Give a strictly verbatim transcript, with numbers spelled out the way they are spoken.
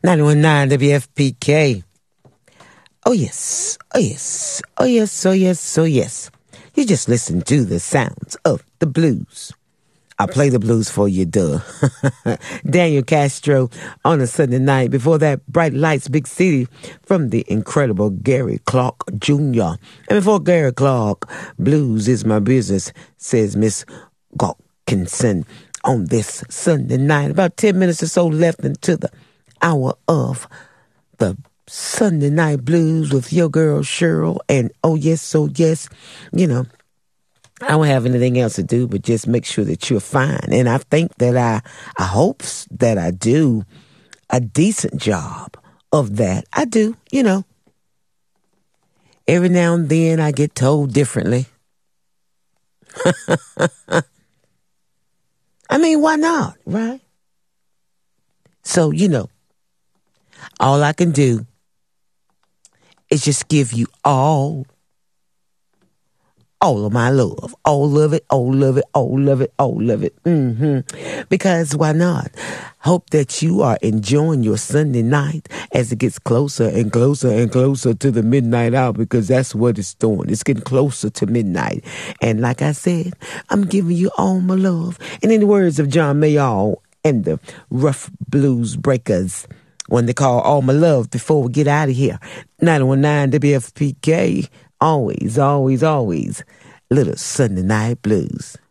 nine one nine W F P K. Oh yes, oh yes, oh yes, oh yes, oh yes. You just listen to the sounds of the blues. I'll play the blues for you, duh. Daniel Castro on a Sunday night. Before that, Bright Lights, Big City from the incredible Gary Clark Junior And before Gary Clark, Blues is My Business, says Miss Gawkinson on this Sunday night. About ten minutes or so left until the hour of the Sunday Night Blues with your girl Cheryl. And oh yes, oh yes, you know, I don't have anything else to do but just make sure that you're fine. And I think that I, I hope that I do a decent job of that. I do, you know. Every now and then I get told differently. I mean, why not, right? So, you know, all I can do is just give you all All of my love, all of it, all of it, all of it, all of it. Mm-hmm. Because why not? Hope that you are enjoying your Sunday night as it gets closer and closer and closer to the midnight hour, because that's what it's doing. It's getting closer to midnight. And like I said, I'm giving you all my love. And in the words of John Mayall and the Rough Blues Breakers, when they call all my love before we get out of here, nine one nine W F P K. Always, always, always, little Sunday Night Blues.